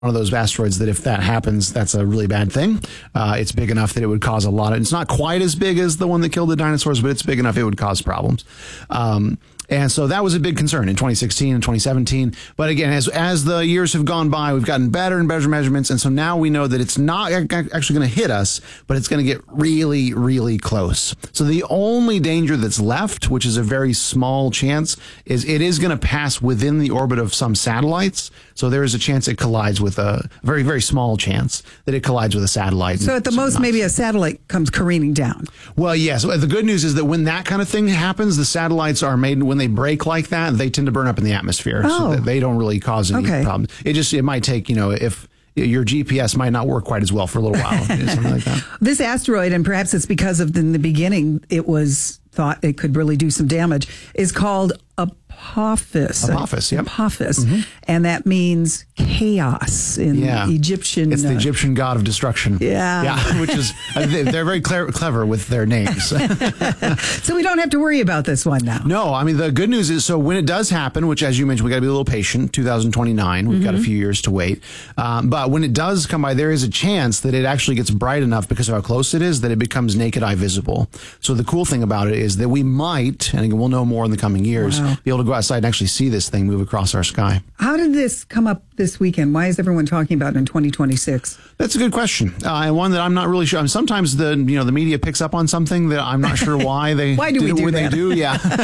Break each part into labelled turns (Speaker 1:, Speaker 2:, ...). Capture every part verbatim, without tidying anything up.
Speaker 1: one of those asteroids that if that happens, that's a really bad thing. Uh, it's big enough that it would cause a lot of, it's not quite as big as the one that killed the dinosaurs, but it's big enough it would cause problems. Um, And so that was a big concern in twenty sixteen and twenty seventeen. But again, as as the years have gone by, we've gotten better and better measurements. And so now we know that it's not actually going to hit us, but it's going to get really, really close. So the only danger that's left, which is a very small chance, is it is going to pass within the orbit of some satellites. So there is a chance it collides with a very, very small chance that it collides with a satellite.
Speaker 2: So at the most, maybe a satellite comes careening down.
Speaker 1: Well, yes. The good news is that when that kind of thing happens, the satellites are made, when they break like that, they tend to burn up in the atmosphere.
Speaker 2: Oh.
Speaker 1: So that they don't really cause any
Speaker 2: Okay.
Speaker 1: problems. It just, it might take, you know, if your G P S might not work quite as well for a little while, something like that.
Speaker 2: This asteroid, and perhaps it's because of in the beginning it was thought it could really do some damage, is called Apophis.
Speaker 1: Apophis, yep.
Speaker 2: Apophis.
Speaker 1: Mm-hmm.
Speaker 2: And that means chaos in
Speaker 1: Yeah.
Speaker 2: Egyptian.
Speaker 1: It's the
Speaker 2: uh,
Speaker 1: Egyptian god of destruction.
Speaker 2: Yeah.
Speaker 1: Yeah, which is, they're very clever, clever with their names.
Speaker 2: So we don't have to worry about this one now.
Speaker 1: No, I mean, the good news is, so when it does happen, which as you mentioned, we got to be a little patient, two thousand twenty-nine, we've mm-hmm. got a few years to wait. Um, but when it does come by, there is a chance that it actually gets bright enough because of how close it is that it becomes naked eye visible. So the cool thing about it is that we might, and again, we'll know more in the coming years,
Speaker 2: Wow.
Speaker 1: be able to go outside and actually see this thing move across our sky.
Speaker 2: How did this come up this weekend? Why is everyone talking about it in twenty twenty-six?
Speaker 1: That's a good question, uh, and one that I'm not really sure. I mean, sometimes the you know the media picks up on something that I'm not sure why they
Speaker 2: why do
Speaker 1: did
Speaker 2: we
Speaker 1: it
Speaker 2: do
Speaker 1: when
Speaker 2: that?
Speaker 1: they do.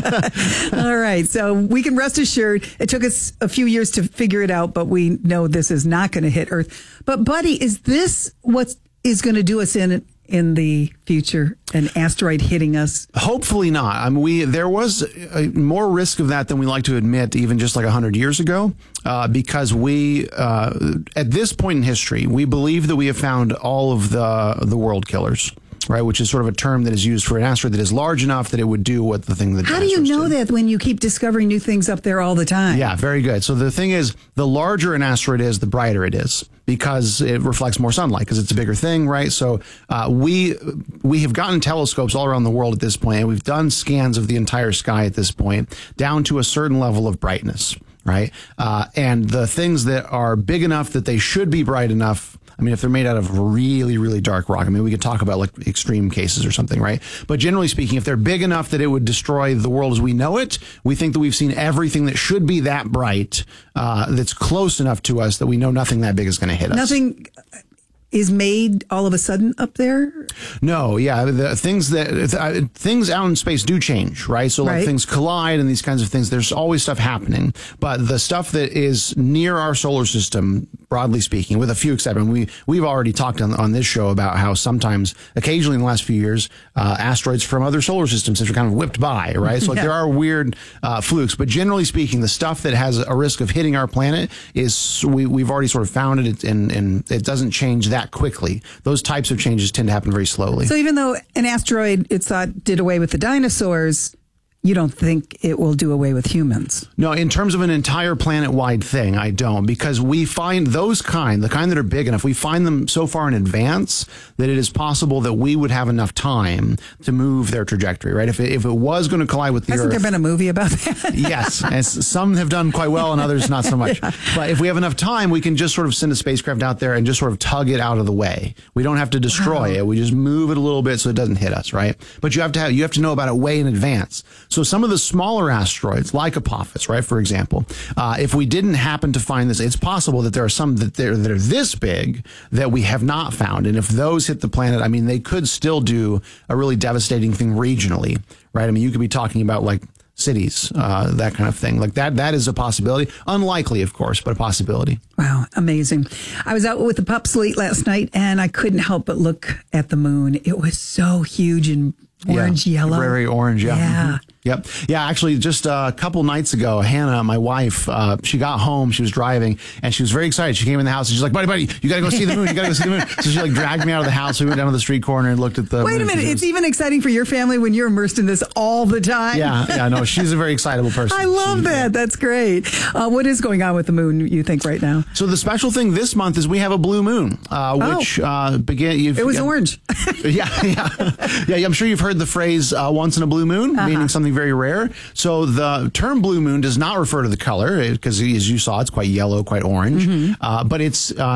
Speaker 1: Yeah.
Speaker 2: All right, so we can rest assured it took us a few years to figure it out, but we know this is not going to hit Earth. But Buddy, is this what is going to do us in in the future? An asteroid hitting us?
Speaker 1: Hopefully not. I mean, we there was a, more risk of that than we like to admit, even just like a hundred years ago, uh, because we uh, at this point in history, we believe that we have found all of the the world killers. Right, which is sort of a term that is used for an asteroid that is large enough that it would do what the thing that.
Speaker 2: How do you know
Speaker 1: did.
Speaker 2: that when you keep discovering new things up there all the time?
Speaker 1: Yeah, very good. So the thing is, the larger an asteroid is, the brighter it is because it reflects more sunlight because it's a bigger thing, right? So uh, we we have gotten telescopes all around the world at this point, and we've done scans of the entire sky at this point down to a certain level of brightness, right? Uh, and the things that are big enough that they should be bright enough. I mean, if they're made out of really, really dark rock, I mean, we could talk about like extreme cases or something, right? But generally speaking, if they're big enough that it would destroy the world as we know it, we think that we've seen everything that should be that bright, uh, that's close enough to us that we know nothing that big is going to hit us.
Speaker 2: Nothing is made all of a sudden up there?
Speaker 1: No, yeah, the things that uh, things out in space do change, right? So like
Speaker 2: Right.
Speaker 1: things collide and these kinds of things. There's always stuff happening, but the stuff that is near our solar system, broadly speaking, with a few exceptions, we we've already talked on on this show about how sometimes, occasionally in the last few years, uh, asteroids from other solar systems have kind of whipped by, right? So like
Speaker 2: Yeah.
Speaker 1: there are weird uh, flukes, but generally speaking, the stuff that has a risk of hitting our planet is we we've already sort of found it, and and it doesn't change that quickly. Those types of changes tend to happen very slowly.
Speaker 2: So even though an asteroid, it's thought, did away with the dinosaurs, you don't think it will do away with humans?
Speaker 1: No, in terms of an entire planet-wide thing, I don't, because we find those kind, the kind that are big enough, we find them so far in advance that it is possible that we would have enough time to move their trajectory, right? If it, if it was going to collide with the
Speaker 2: Hasn't
Speaker 1: Earth...
Speaker 2: there been a movie about that?
Speaker 1: Yes, and s- some have done quite well and others not so much. Yeah. But if we have enough time, we can just sort of send a spacecraft out there and just sort of tug it out of the way. We don't have to destroy wow. it. We just move it a little bit so it doesn't hit us, right? But you have to have, you have to know about it way in advance. So some of the smaller asteroids, like Apophis, right, for example, uh, if we didn't happen to find this, it's possible that there are some that, that are this big that we have not found. And if those hit the planet, I mean, they could still do a really devastating thing regionally, right? I mean, you could be talking about like cities, uh, that kind of thing. Like that, that is a possibility. Unlikely, of course, but a possibility.
Speaker 2: Wow, amazing. I was out with the pups late last night and I couldn't help but look at the moon. It was so huge and orange
Speaker 1: yeah,
Speaker 2: yellow.
Speaker 1: Very, very orange, yeah.
Speaker 2: Yeah.
Speaker 1: Mm-hmm. Yep. Yeah, actually, just a couple nights ago, Hannah, my wife, uh, she got home, she was driving, and she was very excited. She came in the house, and she's like, buddy, buddy, you got to go see the moon. You got to go see the moon. So she like dragged me out of the house. We went down to the street corner and looked at the
Speaker 2: Wait
Speaker 1: moon.
Speaker 2: a minute. It's even exciting for your family when you're immersed in this all the time.
Speaker 1: Yeah, yeah, no, she's a very excitable person.
Speaker 2: I love
Speaker 1: she,
Speaker 2: that.
Speaker 1: Yeah.
Speaker 2: That's great. Uh, what is going on with the moon, you think, right now?
Speaker 1: So the special thing this month is we have a blue moon, uh, which oh. uh, began...
Speaker 2: It was
Speaker 1: uh,
Speaker 2: orange.
Speaker 1: yeah, yeah. Yeah, I'm sure you've heard the phrase, uh, once in a blue moon, uh-huh. meaning something very very rare. So the term blue moon does not refer to the color because, as you saw, it's quite yellow, quite orange. Mm-hmm. Uh, but it's uh,